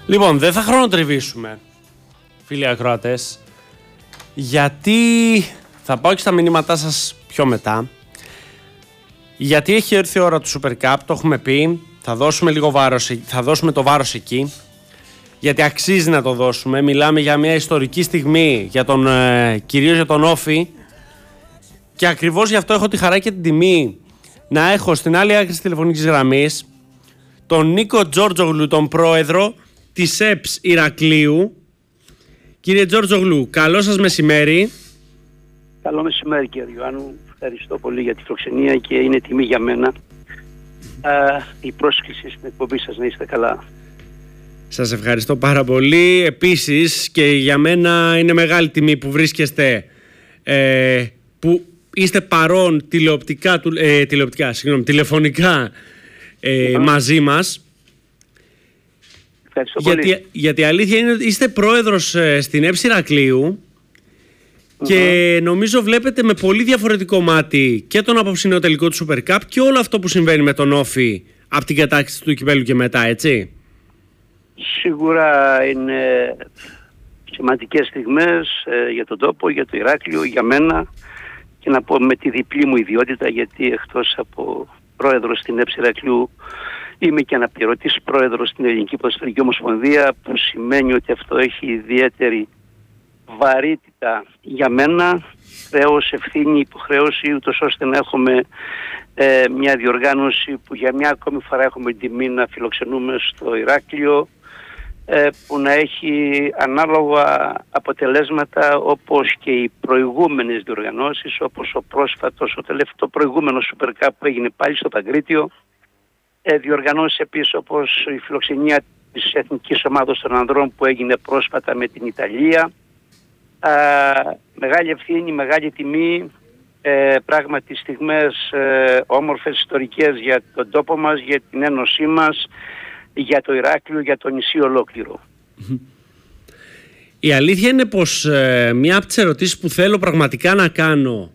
Λοιπόν, δεν θα χρονοτριβήσουμε, φίλοι ακροατές, γιατί θα πάω και στα μηνύματά σας πιο μετά. Γιατί έχει έρθει η ώρα του Super Cup, το έχουμε πει, θα δώσουμε λίγο βάρος, θα δώσουμε το βάρος εκεί, γιατί αξίζει να το δώσουμε. Μιλάμε για μια ιστορική στιγμή, για τον, κυρίως για τον Όφη, και ακριβώς γι' αυτό έχω τη χαρά και την τιμή να έχω στην άλλη άκρη της τηλεφωνικής γραμμής τον Νίκο Τζόρτζογλου, τον πρόεδρο της ΕΠΣ Ηρακλείου. Κύριε Τζόρτζογλου, καλό σας μεσημέρι. Καλό μεσημέρι, κύριε Ιωάννου. Ευχαριστώ πολύ για τη φιλοξενία και είναι τιμή για μένα η πρόσκληση στην εκπομπή σας. Να είστε καλά. Σας ευχαριστώ πάρα πολύ. Επίσης και για μένα είναι μεγάλη τιμή που βρίσκεστε, που είστε παρόν τηλεφωνικά μαζί μας. Ευχαριστώ πολύ. Γιατί η αλήθεια είναι ότι είστε πρόεδρος στην ΕΠΣ Ηρακλείου και νομίζω βλέπετε με πολύ διαφορετικό μάτι και τον απόψινό τελικό του Super Cup και όλο αυτό που συμβαίνει με τον Όφη από την κατάκτηση του κυπέλλου και μετά, έτσι. Σίγουρα είναι σημαντικές στιγμές για τον τόπο, για το Ηράκλειο, για μένα, και να πω με τη διπλή μου ιδιότητα, γιατί εκτός από πρόεδρος στην ΕΠΣ Ηρακλείου είμαι και αναπληρωτής πρόεδρος στην Ελληνική Ποδοσφαιρική Ομοσπονδία, που σημαίνει ότι αυτό έχει ιδιαίτερη βαρύτητα για μένα, χρέος, ευθύνη, υποχρέωση, ούτως ώστε να έχουμε μια διοργάνωση που για μια ακόμη φορά έχουμε την τιμή να φιλοξενούμε στο Ηράκλειο, που να έχει ανάλογα αποτελέσματα όπως και οι προηγούμενες διοργανώσεις, όπως το προηγούμενο Super Cup που έγινε πάλι στο Παγκρίτιο, διοργανώσεις επίσης όπως η φιλοξενία της Εθνικής Ομάδας των Ανδρών που έγινε πρόσφατα με την Ιταλία. Μεγάλη ευθύνη, μεγάλη τιμή, πράγματι στιγμές όμορφες, ιστορικές για τον τόπο μας, για την ένωσή μας, για το Ηράκλειο, για το νησί ολόκληρο. Η αλήθεια είναι πως μια από τις ερωτήσεις που θέλω πραγματικά να κάνω,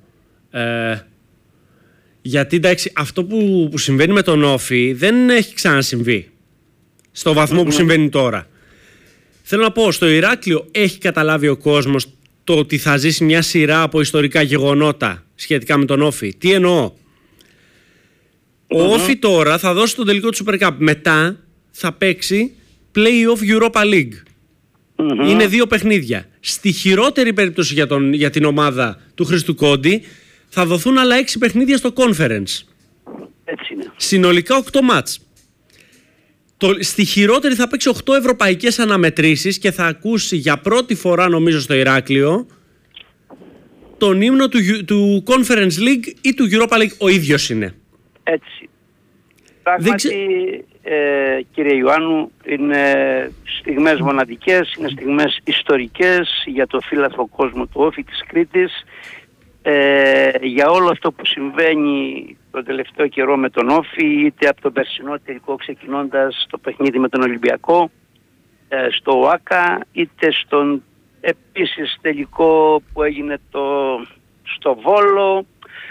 γιατί εντάξει, αυτό που συμβαίνει με τον Όφη δεν έχει ξανασυμβεί στο βαθμό που συμβαίνει τώρα. Θέλω να πω, στο Ηράκλειο έχει καταλάβει ο κόσμος το ότι θα ζήσει μια σειρά από ιστορικά γεγονότα σχετικά με τον Όφη. Τι εννοώ? Ο Όφη τώρα θα δώσει τον τελικό του Super Cup. Μετά θα παίξει Play-off Europa League. Είναι 2 παιχνίδια. Στη χειρότερη περίπτωση για την ομάδα του Χρήστου Κόντι θα δοθούν άλλα 6 παιχνίδια στο Conference. Έτσι είναι. Συνολικά 8 μάτς. Στη χειρότερη θα παίξει 8 ευρωπαϊκές αναμετρήσεις και θα ακούσει για πρώτη φορά, νομίζω, στο Ηράκλειο τον ύμνο του Conference League ή του Europa League. Ο ίδιος είναι. Έτσι. Πράγματι, κύριε Ιωάννου, είναι στιγμές μοναδικές, είναι στιγμές ιστορικές για το φύλαθρο κόσμο του Όφη της Κρήτης, για όλο αυτό που συμβαίνει τον τελευταίο καιρό με τον Όφη, είτε από τον περσινό τελικό ξεκινώντας το παιχνίδι με τον Ολυμπιακό στο ΟΑΚΑ, είτε στον επίσης τελικό που έγινε στο Βόλο,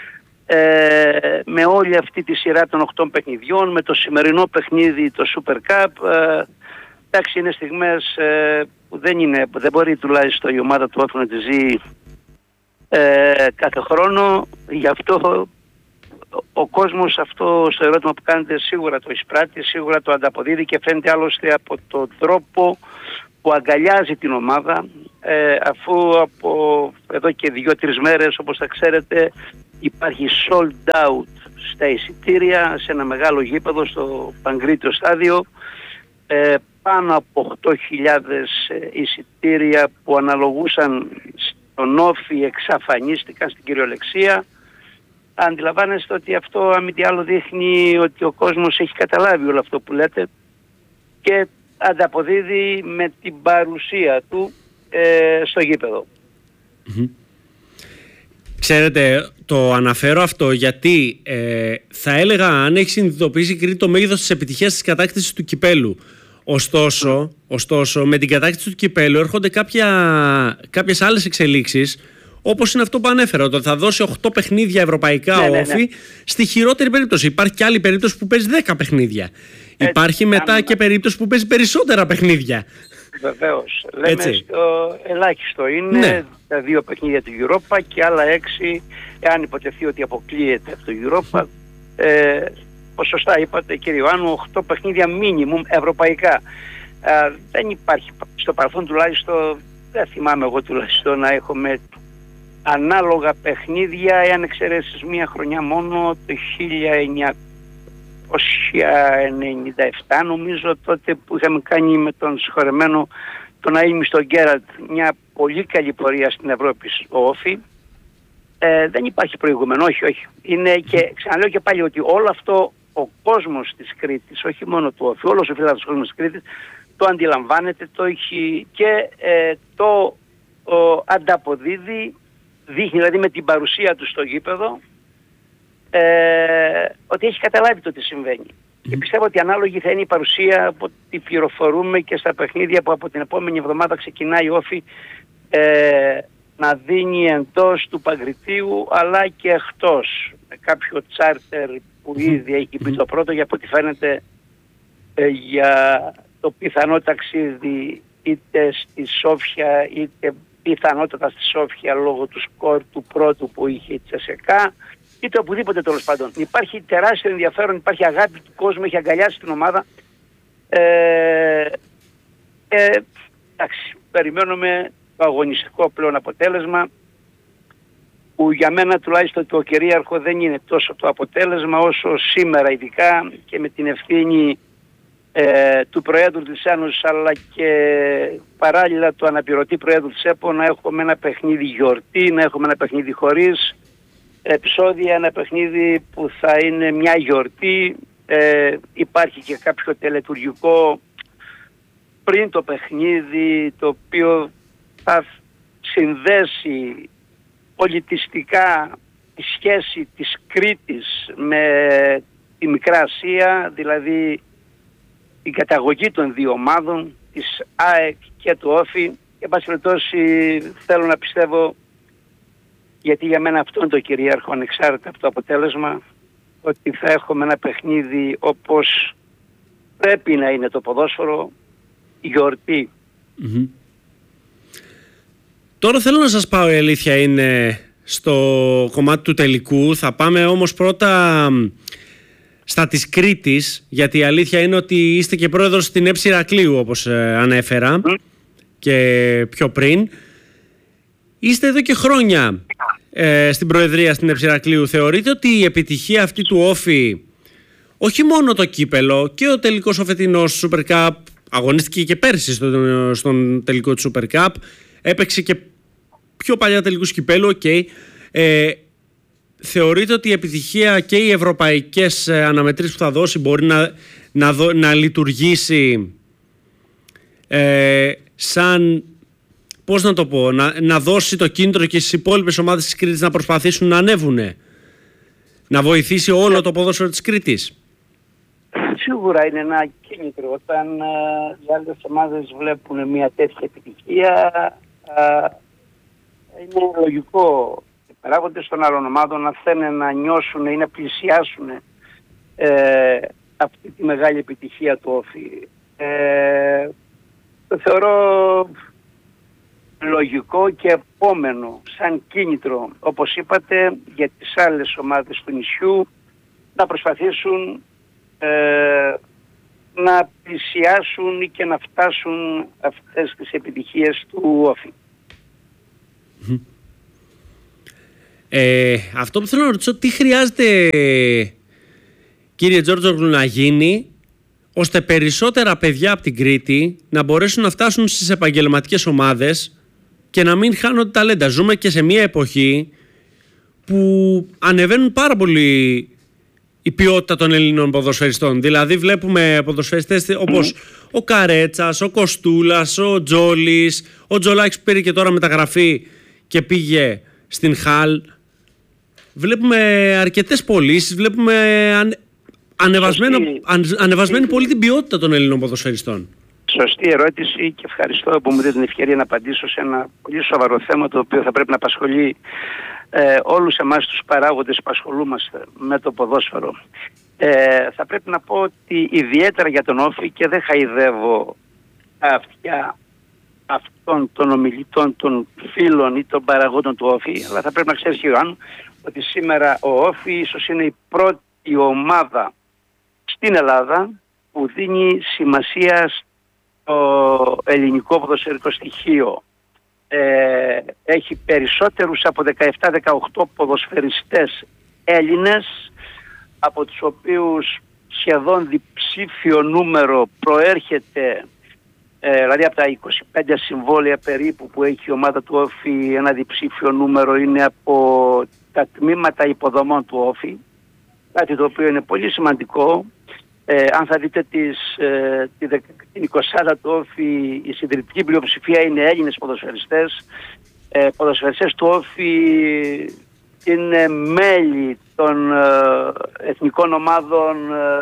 με όλη αυτή τη σειρά των 8 παιχνιδιών, με το σημερινό παιχνίδι, το Super Cup. Εντάξει, είναι στιγμές που δεν μπορεί τουλάχιστον η ομάδα του Όφη να τη ζει κάθε χρόνο. Γι' αυτό ο κόσμος αυτό στο ερώτημα που κάνετε σίγουρα το εισπράττει, σίγουρα το ανταποδίδει και φαίνεται άλλωστε από τον τρόπο που αγκαλιάζει την ομάδα, αφού από εδώ και 2-3 μέρες, όπως θα ξέρετε, υπάρχει sold out στα εισιτήρια σε ένα μεγάλο γήπεδο στο Παγκρίτιο στάδιο. Πάνω από 8.000 εισιτήρια που αναλογούσαν στον Όφη εξαφανίστηκαν στην κυριολεξία. Αντιλαμβάνεστε ότι αυτό, αν μη τι άλλο, δείχνει ότι ο κόσμος έχει καταλάβει όλο αυτό που λέτε και ανταποδίδει με την παρουσία του στο γήπεδο. Ξέρετε, το αναφέρω αυτό γιατί θα έλεγα, αν έχει συνειδητοποιήσει η Κρήτη το μέγεθος της επιτυχίας της κατάκτησης του κυπέλου. Ωστόσο, με την κατάκτηση του κυπέλου έρχονται κάποιες άλλες εξελίξεις, όπως είναι αυτό που ανέφερα, ότι θα δώσει 8 παιχνίδια ευρωπαϊκά όφη, στη χειρότερη περίπτωση. Υπάρχει και άλλη περίπτωση που παίζει 10 παιχνίδια. Υπάρχει μετά και περίπτωση που παίζει περισσότερα παιχνίδια. Βεβαίως. Λέμε στο ελάχιστο είναι τα 2 παιχνίδια του Europa και άλλα 6, εάν υποτεθεί ότι αποκλείεται από το Europa. Όπως σωστά είπατε, κύριε Ιωάννου, 8 παιχνίδια μίνιμουμ ευρωπαϊκά. Δεν υπάρχει στο παρελθόν, τουλάχιστον δεν θυμάμαι εγώ τουλάχιστον να έχουμε ανάλογα παιχνίδια, εάν εξαιρέσεις μία χρονιά μόνο, το 1997 νομίζω, τότε που είχαμε κάνει με τον συγχωρεμένο τον Αΐμι στον Γκέραντ μια πολύ καλή πορεία στην Ευρώπη ο Όφη. Δεν υπάρχει προηγούμενο, όχι. Είναι, και ξαναλέω και πάλι ότι όλο αυτό ο κόσμος της Κρήτης, όχι μόνο του Όφη, όλος ο φιλάθλος κόσμος της Κρήτης το αντιλαμβάνεται, το έχει και το ανταποδίδει, δείχνει δηλαδή με την παρουσία του στο γήπεδο ότι έχει καταλάβει το τι συμβαίνει. Και πιστεύω ότι ανάλογη θα είναι η παρουσία από ό,τι πληροφορούμε και στα παιχνίδια που από την επόμενη εβδομάδα ξεκινάει η Όφη να δίνει εντός του Παγκριτίου αλλά και εκτός, με κάποιο τσάρτερ που ήδη έχει πει το πρώτο, για από ό,τι φαίνεται για το πιθανό ταξίδι είτε στη Σόφια είτε πιθανότατα στη Σόφια λόγω του σκορ του πρώτου που είχε η Τσεσεκά, είτε οπουδήποτε τέλος πάντων. Υπάρχει τεράστιο ενδιαφέρον, υπάρχει αγάπη του κόσμου, έχει αγκαλιάσει την ομάδα. Εντάξει, περιμένουμε το αγωνιστικό πλέον αποτέλεσμα, που για μένα τουλάχιστον το κυρίαρχο δεν είναι τόσο το αποτέλεσμα όσο σήμερα, ειδικά και με την ευθύνη του Προέδρου της Ένωσης αλλά και παράλληλα του αναπληρωτή Προέδρου της ΕΠΟ, να έχουμε ένα παιχνίδι γιορτή, να έχουμε ένα παιχνίδι χωρίς επεισόδια, ένα παιχνίδι που θα είναι μια γιορτή. Υπάρχει και κάποιο τελετουργικό πριν το παιχνίδι, το οποίο θα συνδέσει πολιτιστικά τη σχέση της Κρήτης με τη Μικρά Ασία, δηλαδή την καταγωγή των δύο ομάδων, της ΑΕΚ και του Όφη. Και εν πάση περιπτώσει θέλω να πιστεύω, γιατί για μένα αυτό είναι το κυρίαρχο ανεξάρτητα από το αποτέλεσμα, ότι θα έχουμε ένα παιχνίδι όπως πρέπει να είναι το ποδόσφαιρο, γιορτή. Τώρα θέλω να σας πάω, η αλήθεια είναι, στο κομμάτι του τελικού. Θα πάμε όμως πρώτα στα της Κρήτης, γιατί η αλήθεια είναι ότι είστε και πρόεδρος στην ΕΠΣ Ηρακλείου, όπως ανέφερα και πιο πριν. Είστε εδώ και χρόνια στην προεδρία στην ΕΠΣ Ηρακλείου. Θεωρείτε ότι η επιτυχία αυτή του Όφη, όχι μόνο το κύπελο και ο τελικός ο φετινός Super Cup, αγωνίστηκε και πέρσι στον τελικό του Super Cup, έπαιξε και πιο παλιά τελικούς κυπέλου, θεωρείτε ότι η επιτυχία και οι ευρωπαϊκές αναμετρήσεις που θα δώσει μπορεί να λειτουργήσει σαν, πώς να το πω, να δώσει το κίνητρο και στις υπόλοιπες ομάδες της Κρήτης να προσπαθήσουν να ανέβουνε, να βοηθήσει όλο το ποδόσφαιρο της Κρήτης? Σίγουρα είναι ένα κίνητρο όταν οι άλλες ομάδες βλέπουν μια τέτοια επιτυχία. Είναι λογικό οι παράγοντες των άλλων ομάδων να θέλουν να νιώσουν ή να πλησιάσουν αυτή τη μεγάλη επιτυχία του Όφη. Το θεωρώ λογικό και επόμενο σαν κίνητρο, όπως είπατε, για τις άλλες ομάδες του νησιού να προσπαθήσουν να πλησιάσουν και να φτάσουν αυτές τις επιτυχίες του Όφη. Αυτό που θέλω να ρωτήσω, τι χρειάζεται, κύριε Τζόρτζογλου, να γίνει ώστε περισσότερα παιδιά από την Κρήτη να μπορέσουν να φτάσουν στις επαγγελματικές ομάδες και να μην χάνονται ταλέντα? Ζούμε και σε μια εποχή που ανεβαίνουν πάρα πολύ η ποιότητα των Ελλήνων ποδοσφαιριστών. Δηλαδή βλέπουμε ποδοσφαιριστές όπως ο Καρέτσας, ο Κοστούλας, ο Τζόλης, ο Τζολάκης που πήρε και τώρα μεταγραφή και πήγε στην Χαλ. Βλέπουμε αρκετές πωλήσεις, βλέπουμε ανεβασμένη πολύ την ποιότητα των Ελλήνων ποδοσφαιριστών. Σωστή ερώτηση και ευχαριστώ που μου δίνετε την ευκαιρία να απαντήσω σε ένα πολύ σοβαρό θέμα, το οποίο θα πρέπει να απασχολεί όλους εμάς τους παράγοντες που ασχολούμαστε με το ποδόσφαιρο. Θα πρέπει να πω ότι ιδιαίτερα για τον Όφη, και δεν χαϊδεύω αυτιά αυτών των ομιλητών, των φίλων ή των παραγόντων του Όφη, αλλά θα πρέπει να ξέρεις, Ιωάννου, ότι σήμερα ο Όφη ίσως είναι η πρώτη ομάδα στην Ελλάδα που δίνει σημασία στο ελληνικό ποδοσφαιρικό στοιχείο. Έχει περισσότερους από 17-18 ποδοσφαιριστές Έλληνες, από τους οποίους σχεδόν διψήφιο νούμερο προέρχεται, δηλαδή από τα 25 συμβόλαια περίπου που έχει η ομάδα του Όφη, ένα διψήφιο νούμερο είναι από τα τμήματα υποδομών του Όφη, κάτι το οποίο είναι πολύ σημαντικό. Αν θα δείτε την 20η του Όφη, η συντριπτική πλειοψηφία είναι Έλληνες ποδοσφαιριστές. Ποδοσφαιριστές του Όφη είναι μέλη των εθνικών ομάδων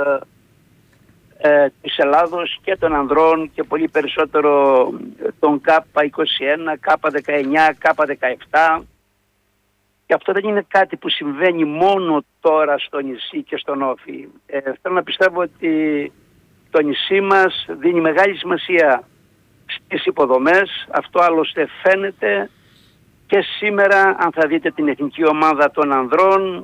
της Ελλάδος και των ανδρών και πολύ περισσότερο των K21, K19, K17. Και αυτό δεν είναι κάτι που συμβαίνει μόνο τώρα στο νησί και στον Όφη. Θέλω να πιστεύω ότι το νησί μας δίνει μεγάλη σημασία στις υποδομές. Αυτό άλλωστε φαίνεται και σήμερα, αν θα δείτε την εθνική ομάδα των ανδρών,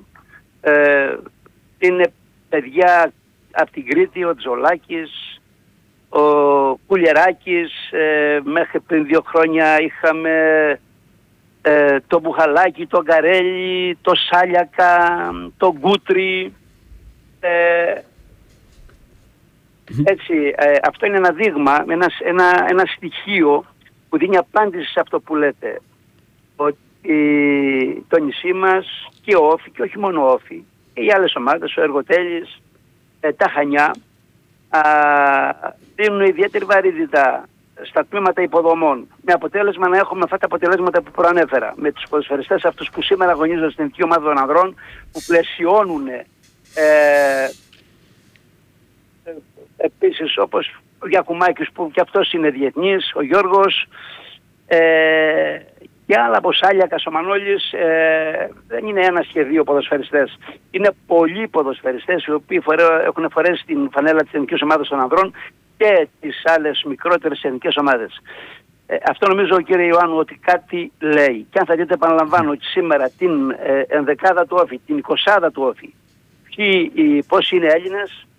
είναι παιδιά από την Κρήτη, ο Τζολάκης, ο Κουλιεράκης, μέχρι πριν 2 χρόνια είχαμε το Μπουχαλάκι, το Γκαρέλι, το Σάλιακα, το Γκούτρι. Έτσι, αυτό είναι ένα δείγμα, ένα στοιχείο που δίνει απάντηση σε αυτό που λέτε. Ότι το νησί μας και ο Όφη, και όχι μόνο ο Όφη, και οι άλλες ομάδες, ο Εργοτέλης, τα Χανιά, δίνουν ιδιαίτερη βαρύτητα στα τμήματα υποδομών, με αποτέλεσμα να έχουμε αυτά τα αποτελέσματα που προανέφερα, με τους ποδοσφαιριστές αυτούς που σήμερα αγωνίζονται στην εθνική ομάδα των ανδρών, που πλαισιώνουν επίσης, όπως ο Γιακουμάκης, που και αυτός είναι διεθνής, ο Γιώργος, και άλλα από Σάλιακας, ο Μανώλης, δεν είναι ένας και δύο ποδοσφαιριστές. Είναι πολλοί ποδοσφαιριστές οι οποίοι έχουν φορέσει την φανέλα της εθνικής ομάδας των ανδρών και τις άλλες μικρότερες εθνικές ομάδες. Αυτό νομίζω, κύριε Ιωάννου, ότι κάτι λέει. Και αν θα δείτε, επαναλαμβάνω, ότι σήμερα την ενδεκάδα του Όφη, την 20η του Όφη, πόσοι είναι Έλληνες,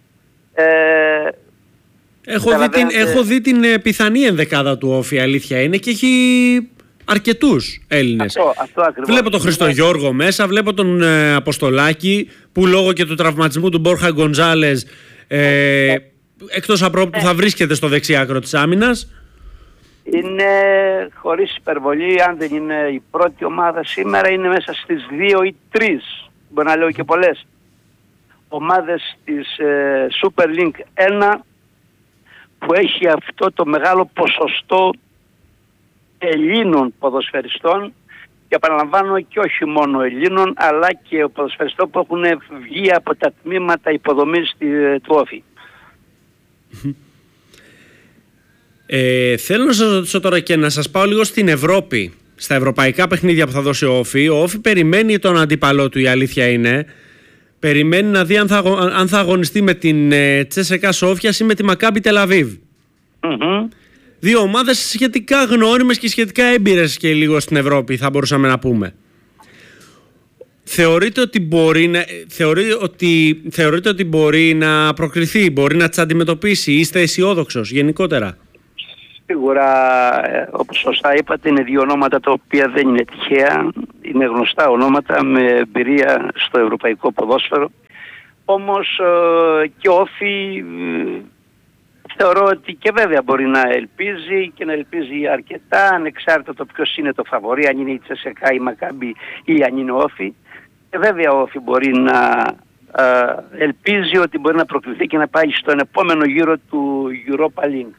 έχω δει την πιθανή ενδεκάδα του Όφη, αλήθεια είναι, και έχει αρκετούς Έλληνες. Αυτό ακριβώς. Βλέπω τον Χριστογιώργο μέσα, βλέπω τον Αποστολάκη, που λόγω και του τραυματισμού του Μπόρχα Γκοντζάλες, εκτός απρόπτου θα βρίσκεται στο δεξιάκρο της άμυνας. Είναι, χωρίς υπερβολή, αν δεν είναι η πρώτη ομάδα σήμερα, είναι μέσα στις 2 ή 3, μπορεί να λέω και πολλές, ομάδες της Super League 1 που έχει αυτό το μεγάλο ποσοστό Ελλήνων ποδοσφαιριστών, και επαναλαμβάνω, και όχι μόνο Ελλήνων, αλλά και ποδοσφαιριστών που έχουν βγει από τα τμήματα υποδομής του Όφη. Θέλω να σας ρωτήσω τώρα και να σας πάω λίγο στην Ευρώπη, στα ευρωπαϊκά παιχνίδια που θα δώσει ο Όφη. Ο Όφη περιμένει τον αντίπαλό του, η αλήθεια είναι. Περιμένει να δει αν θα αγωνιστεί με την Τσέσεκα Σόφιας ή με τη Μακάμπι Τελαβίβ. Δύο ομάδες σχετικά γνώριμες και σχετικά έμπειρες και λίγο στην Ευρώπη, θα μπορούσαμε να πούμε. Θεωρείτε ότι μπορεί να προκριθεί, μπορεί να τις αντιμετωπίσει, είστε αισιόδοξος γενικότερα? Σίγουρα, όπως σωστά είπατε, είναι δύο ονόματα τα οποία δεν είναι τυχαία, είναι γνωστά ονόματα με εμπειρία στο ευρωπαϊκό ποδόσφαιρο. Όμως και ο Όφη θεωρώ ότι και βέβαια μπορεί να ελπίζει, και να ελπίζει αρκετά, ανεξάρτητα το ποιος είναι το φαβορί, αν είναι η Τσεσεκά, η Μακάμπι ή αν είναι ο Όφη. Και βέβαια ο Όφη μπορεί να ελπίζει ότι μπορεί να προκληθεί και να πάει στον επόμενο γύρο του Europa League.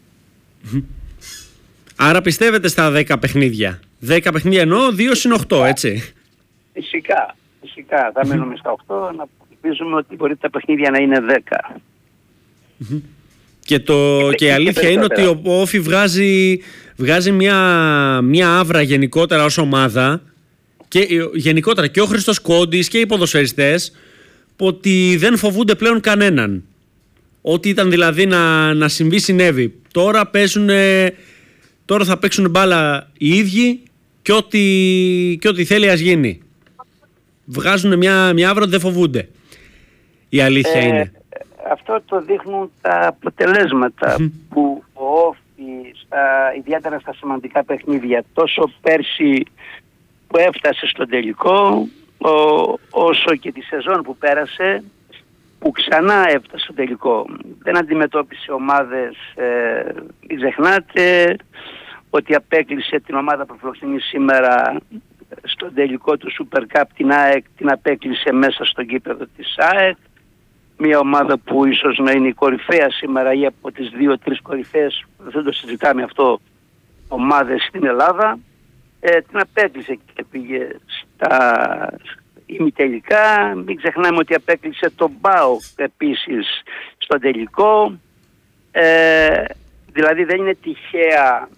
Άρα πιστεύετε στα 10 παιχνίδια? 10 παιχνίδια εννοώ, 2 συν 8, έτσι? Φυσικά. Θα μένουμε στα 8, να ελπίζουμε ότι μπορεί τα παιχνίδια να είναι 10. Και η αλήθεια είναι ότι ο Όφη βγάζει μια άβρα γενικότερα ως ομάδα, και γενικότερα και ο Χριστός Κόντης και οι ποδοσφαιριστές, ότι δεν φοβούνται πλέον κανέναν. Ό,τι ήταν δηλαδή να συμβεί, συνέβη. Τώρα θα παίξουν μπάλα οι ίδιοι και ό,τι θέλει ας γίνει. Βγάζουν μια άβρα, δεν φοβούνται. Η αλήθεια είναι. Αυτό το δείχνουν τα αποτελέσματα που ο Όφη, ιδιαίτερα στα σημαντικά παιχνίδια, τόσο πέρσι που έφτασε στο τελικό, όσο και τη σεζόν που πέρασε, που ξανά έφτασε στο τελικό. Δεν αντιμετώπισε ομάδες, μην ξεχνάτε ότι απέκλεισε την ομάδα που φιλοξενεί σήμερα στο τελικό του Super Cup, την ΑΕΚ, την απέκλεισε μέσα στο γήπεδο της ΑΕΚ. Μια ομάδα που ίσως να είναι η κορυφαία σήμερα ή από τις 2-3 κορυφαίες, δεν το συζητάμε αυτό, ομάδες στην Ελλάδα. Την απέκλεισε και πήγε στα ημιτελικά. Μην ξεχνάμε ότι απέκλεισε τον ΠΑΟΚ επίσης στο τελικό. Δηλαδή δεν είναι τυχαία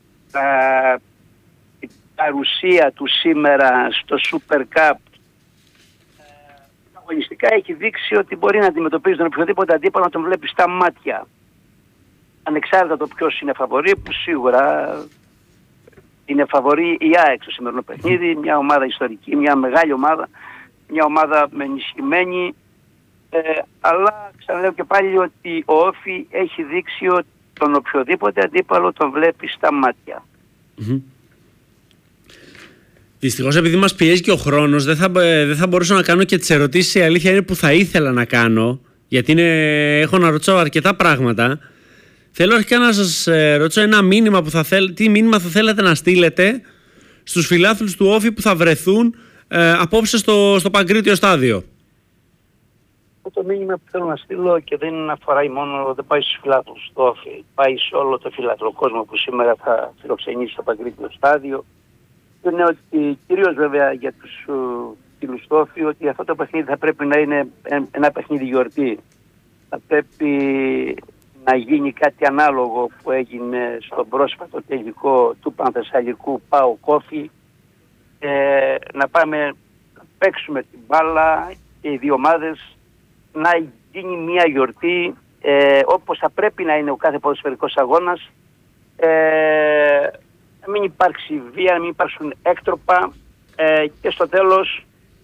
η παρουσία του σήμερα στο Super Cup. Αγωνιστικά έχει δείξει ότι μπορεί να αντιμετωπίζει τον οποιοδήποτε αντίπαλο, να τον βλέπει στα μάτια. Ανεξάρτητα το ποιος είναι φαβορί, που σίγουρα είναι φαβορί η ΑΕΚ στο σημερινό παιχνίδι, μια ομάδα ιστορική, μια μεγάλη ομάδα, μια ομάδα με ενισχυμένη. Αλλά ξαναλέω και πάλι ότι ο Όφη έχει δείξει ότι τον οποιοδήποτε αντίπαλο τον βλέπει στα μάτια. Δυστυχώς, επειδή μας πιέζει και ο χρόνος, δεν θα μπορούσα να κάνω και τις ερωτήσεις, η αλήθεια είναι, που θα ήθελα να κάνω, γιατί έχω να ρωτήσω αρκετά πράγματα. Θέλω αρχικά να σας ρωτήσω ένα μήνυμα τι μήνυμα θα θέλετε να στείλετε στους φιλάθλους του Όφη που θα βρεθούν απόψε στο Παγκρίτιο στάδιο. Το μήνυμα που θέλω να στείλω, και δεν αφορά μόνο, δεν πάει στους φιλάθλους του Όφη, πάει σε όλο το φιλάθλο κόσμο που σήμερα θα φιλοξενήσει στο Παγκρίτιο στάδιο, είναι ότι, κυρίως βέβαια για τους φίλους του Όφη, ότι αυτό το παιχνίδι θα πρέπει να είναι ένα παιχνίδι γιορτή. Θα πρέπει να γίνει κάτι ανάλογο που έγινε στον πρόσφατο τελικό του Πανθεσσαλικού ΠΑΟΚ Όφη, να πάμε να παίξουμε την μπάλα και οι δύο ομάδες, να γίνει μια γιορτή όπως θα πρέπει να είναι ο κάθε ποδοσφαιρικός αγώνας, να μην υπάρξει βία, να μην υπάρξουν έκτροπα, και στο τέλος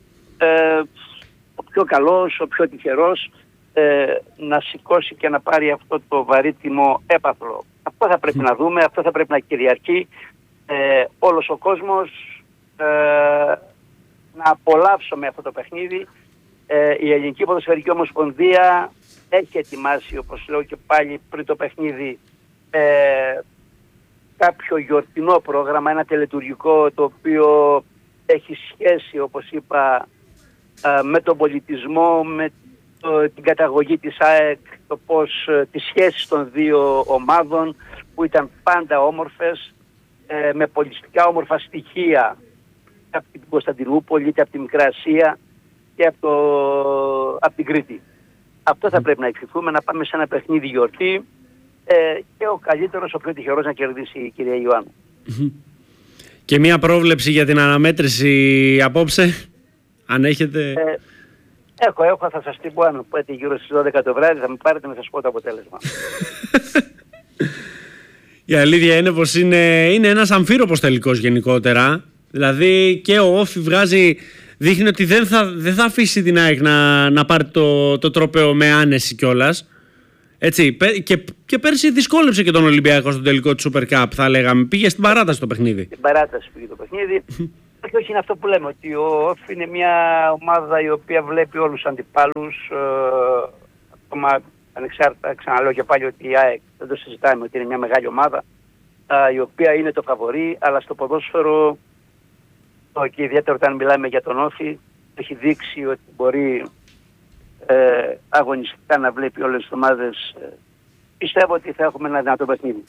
ο πιο καλός, ο πιο τυχερός να σηκώσει και να πάρει αυτό το βαρύτιμο έπαθλο. Αυτό θα πρέπει να δούμε, αυτό θα πρέπει να κυριαρχεί όλος ο κόσμος, να απολαύσουμε αυτό το παιχνίδι. Η Ελληνική Ποδοσφαιρική Ομοσπονδία έχει ετοιμάσει, όπως λέω και πάλι πριν το παιχνίδι, κάποιο γιορτινό πρόγραμμα, ένα τελετουργικό, το οποίο έχει σχέση, όπως είπα, με τον πολιτισμό, με την καταγωγή της ΑΕΚ, το πώς τις σχέσεις των δύο ομάδων που ήταν πάντα όμορφες, με πολιτιστικά όμορφα στοιχεία από την Κωνσταντινούπολη, είτε από τη Μικρά Ασία και από την Κρήτη. Αυτό θα πρέπει να ευχηθούμε, να πάμε σε ένα παιχνίδι γιορτή, και ο καλύτερος, ο πιο τυχερός να κερδίσει, η κυρία Ιωάννου. Και μία πρόβλεψη για την αναμέτρηση απόψε, αν έχετε? Έχω, θα σας την πω, αν πάτε γύρω στις 12 το βράδυ, θα με πάρετε να σας πω το αποτέλεσμα. Η αλήθεια είναι πως είναι ένας αμφίροπος τελικός γενικότερα. Δηλαδή και ο Όφη δείχνει ότι δεν θα αφήσει την ΑΕΚ να πάρει το τρόπαιο με άνεση κιόλας. Έτσι, και πέρσι δυσκόλεψε και τον Ολυμπιακό στο τελικό του Super Cup, θα λέγαμε. Πήγε στην παράταση το παιχνίδι. Στην παράταση πήγε το παιχνίδι. Όχι, είναι αυτό που λέμε, ότι ο Όφη είναι μια ομάδα η οποία βλέπει όλους τους αντιπάλους. Ακόμα ανεξάρτητα, ξαναλέω και πάλι ότι η ΑΕΚ, δεν το συζητάμε, ότι είναι μια μεγάλη ομάδα, η οποία είναι το φαβορί, αλλά στο ποδόσφαιρο, και ιδιαίτερα όταν μιλάμε για τον Όφη, έχει δείξει ότι μπορεί αγωνιστικά να βλέπει όλες τις ομάδες. Πιστεύω ότι θα έχουμε ένα δυνατό παιχνίδι.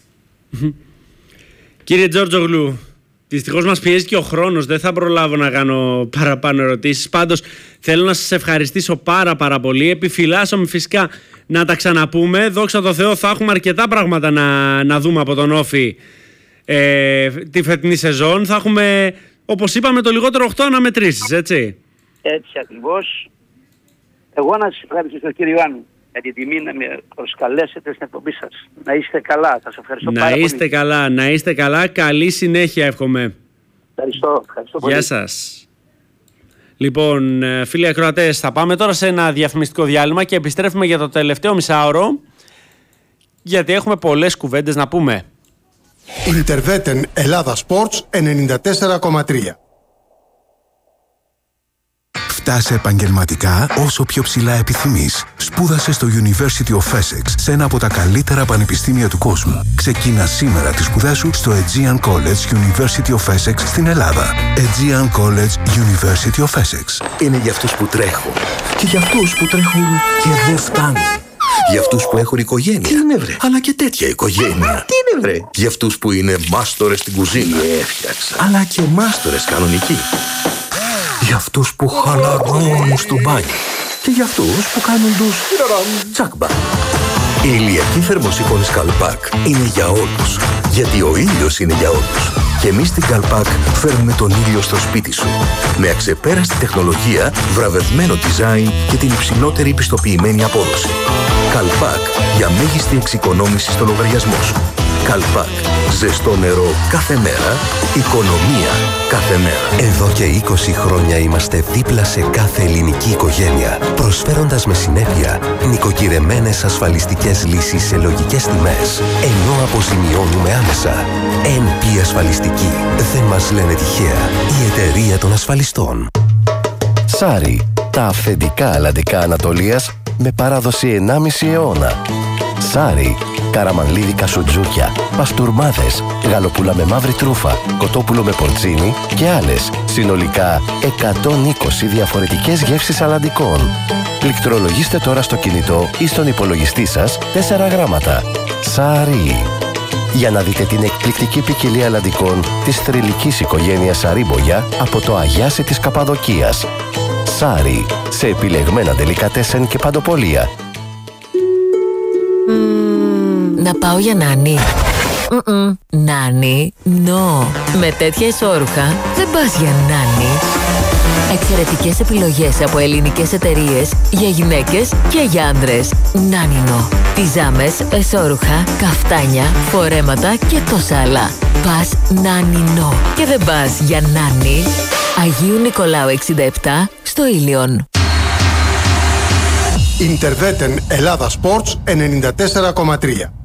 Κύριε Τζόρτζογλου, δυστυχώς μας πιέζει και ο χρόνος, δεν θα προλάβω να κάνω παραπάνω ερωτήσεις. Πάντως θέλω να σας ευχαριστήσω πάρα πολύ. Επιφυλάσσομαι φυσικά να τα ξαναπούμε. Δόξα τω Θεώ, θα έχουμε αρκετά πράγματα να δούμε από τον Όφη τη φετινή σεζόν. Θα έχουμε, όπως είπαμε, το λιγότερο 8 αναμετρήσεις, έτσι. Έτσι ακριβώς. Εγώ να σας ευχαριστήσω τον κύριο Ιωάννου για την τιμή να με προσκαλέσετε στην εκπομπή σας. Να είστε καλά. Θα σας ευχαριστώ πάρα πολύ. Να είστε καλά. Καλή συνέχεια εύχομαι. Ευχαριστώ πολύ. Γεια σας. Λοιπόν, φίλοι ακροατές, θα πάμε τώρα σε ένα διαφημιστικό διάλειμμα και επιστρέφουμε για το τελευταίο μισάωρο, γιατί έχουμε πολλές κουβέντες να πούμε. Interveten Ελλάδα Sports 94,3. Φτάσε επαγγελματικά όσο πιο ψηλά επιθυμείς. Σπούδασε στο University of Essex, σε ένα από τα καλύτερα πανεπιστήμια του κόσμου. Ξεκίνα σήμερα τις σπουδές σου στο Aegean College University of Essex στην Ελλάδα. Aegean College University of Essex. Είναι για αυτούς που τρέχουν και για αυτούς που τρέχουν και δεν φτάνουν. Για αυτούς που έχουν οικογένεια. Τι είναι βρε? Αλλά και τέτοια οικογένεια. Τι είναι βρε? Για αυτούς που είναι μάστορες στην κουζίνα. Έφτιαξα. Αλλά και μάστορες κανονικοί. Για αυτούς που χαλαρώνουν στο μπάνιο. Και για αυτούς που κάνουν τους τσάκμπα. Η ηλιακή θερμοσύφωνη Καλπάκ είναι για όλους. Γιατί ο ήλιος είναι για όλους. Και εμείς στην Καλπάκ φέρνουμε τον ήλιο στο σπίτι σου. Με αξεπέραστη τεχνολογία, βραβευμένο design και την υψηλότερη πιστοποιημένη απόδοση. Καλπάκ για μέγιστη εξοικονόμηση στο λογαριασμό σου. Καλπάκ. Ζεστό νερό κάθε μέρα. Οικονομία κάθε μέρα. Εδώ και 20 χρόνια είμαστε δίπλα σε κάθε ελληνική οικογένεια, προσφέροντας με συνέπεια νοικοκυρεμένες ασφαλιστικές λύσεις σε λογικές τιμές, ενώ αποζημιώνουμε άμεσα. NP Ασφαλιστική. Δεν μας λένε τυχαία. Η εταιρεία των ασφαλιστών. Σάρι. Τα αυθεντικά αλλαντικά Ανατολίας με παράδοση 1,5 αιώνα. Σάρι. Καραμανλίδικα σουτζούκια, παστούρμάδες, γαλοπούλα με μαύρη τρούφα, κοτόπουλο με πορτσίνι και άλλες. Συνολικά 120 διαφορετικές γεύσεις αλλαντικών. Πληκτρολογήστε τώρα στο κινητό ή στον υπολογιστή σας 4 γράμματα. Σάρι. Για να δείτε την εκπληκτική ποικιλία αλλαντικών της θρυλικής οικογένειας Σαρίμπογια από το Αγιάσι της Καπαδοκίας. Σάρι. Σε επιλεγμένα ντελικατέσεν και παντοπολία. Να πάω για νάνι. Νάνι, no. Με τέτοια ισόρουχα δεν πας για νάνι. Εξαιρετικές επιλογές από ελληνικές εταιρείες για γυναίκες και για άντρες. Νάνινο. Πιζάμες, εσόρουχα, καφτάνια, φορέματα και τόσα άλλα. Πας Νάνινο και δεν πας για νάνι. Αγίου Νικολάου 67 στο Ήλιον. Interveten Ελλάδα Sports 94,3.